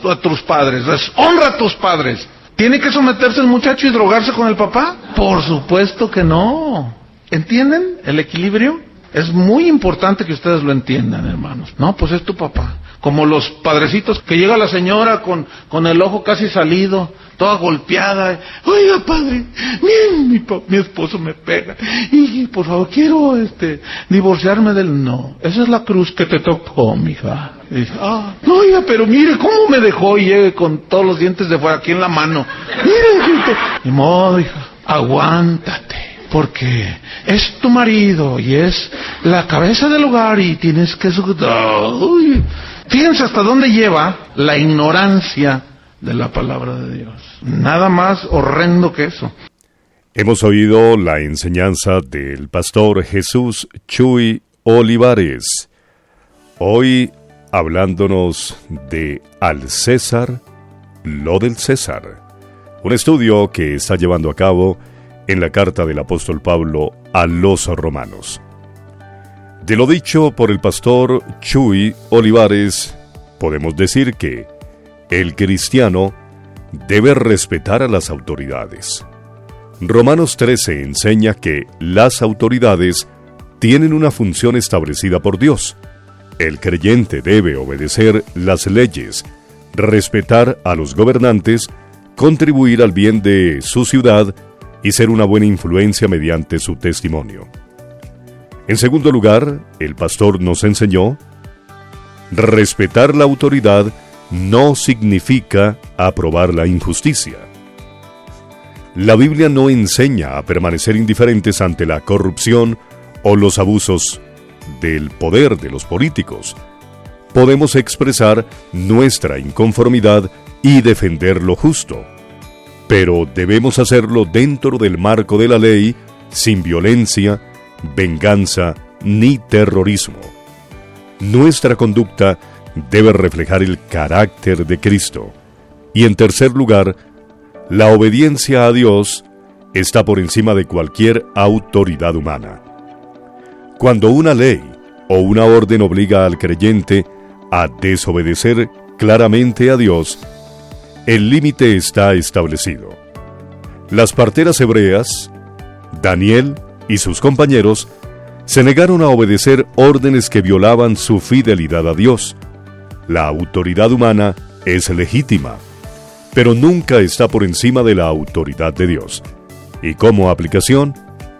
a tus padres, honra a tus padres. ¿Tiene que someterse el muchacho y drogarse con el papá? Por supuesto que no. ¿Entienden el equilibrio? Es muy importante que ustedes lo entiendan, hermanos. No, pues es tu papá. Como los padrecitos que llega la señora con el ojo casi salido, toda golpeada. Oiga, padre, miren, mi esposo me pega. Y por favor, quiero divorciarme de él. No, esa es la cruz que te tocó, mija. Dice, no, oiga, pero mire cómo me dejó y llegue con todos los dientes de fuera aquí en la mano. Mire, ni modo, hija, aguántate. Porque es tu marido y es la cabeza del hogar y tienes que... Uy. Fíjense hasta dónde lleva la ignorancia de la palabra de Dios. Nada más horrendo que eso. Hemos oído la enseñanza del pastor Jesús Chuy Olivares. Hoy hablándonos de Al César, lo del César. Un estudio que está llevando a cabo en la carta del apóstol Pablo a los romanos. De lo dicho por el pastor Chuy Olivares, podemos decir que el cristiano debe respetar a las autoridades. Romanos 13 enseña que las autoridades tienen una función establecida por Dios. El creyente debe obedecer las leyes, respetar a los gobernantes, contribuir al bien de su ciudad y ser una buena influencia mediante su testimonio. En segundo lugar, el pastor nos enseñó: respetar la autoridad no significa aprobar la injusticia. La Biblia no enseña a permanecer indiferentes ante la corrupción o los abusos del poder de los políticos. Podemos expresar nuestra inconformidad y defender lo justo, pero debemos hacerlo dentro del marco de la ley, sin violencia, venganza ni terrorismo. Nuestra conducta debe reflejar el carácter de Cristo. Y en tercer lugar, la obediencia a Dios está por encima de cualquier autoridad humana. Cuando una ley o una orden obliga al creyente a desobedecer claramente a Dios, el límite está establecido. Las parteras hebreas, Daniel y sus compañeros, se negaron a obedecer órdenes que violaban su fidelidad a Dios. La autoridad humana es legítima, pero nunca está por encima de la autoridad de Dios. Y como aplicación,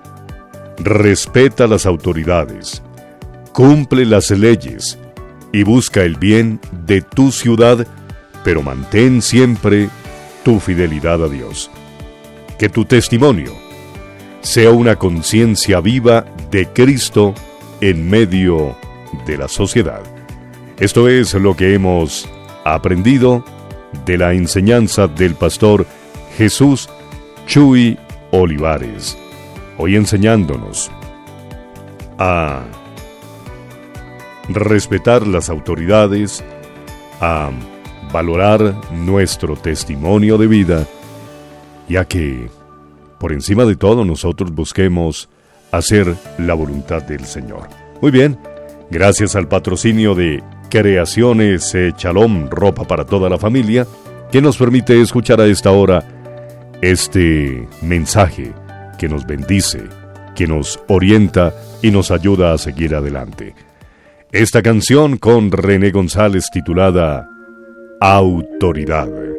respeta las autoridades, cumple las leyes y busca el bien de tu ciudad, pero mantén siempre tu fidelidad a Dios. Que tu testimonio sea una conciencia viva de Cristo en medio de la sociedad. Esto es lo que hemos aprendido de la enseñanza del pastor Jesús Chuy Olivares, hoy enseñándonos a respetar las autoridades, a valorar nuestro testimonio de vida y a que, por encima de todo, nosotros busquemos hacer la voluntad del Señor. Muy bien, gracias al patrocinio de Creaciones Shalom, ropa para toda la familia, que nos permite escuchar a esta hora este mensaje que nos bendice, que nos orienta y nos ayuda a seguir adelante. Esta canción con René González titulada Autoridad.